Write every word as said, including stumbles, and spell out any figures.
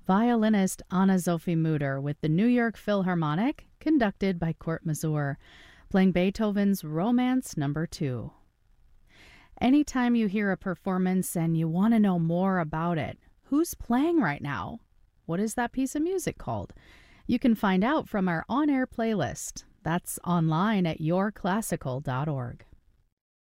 violinist Anna-Sophie Mutter with the New York Philharmonic, conducted by Kurt Masur, playing Beethoven's Romance Number two. Anytime you hear a performance and you want to know more about it, who's playing right now? What is that piece of music called? You can find out from our on-air playlist. That's online at your classical dot org.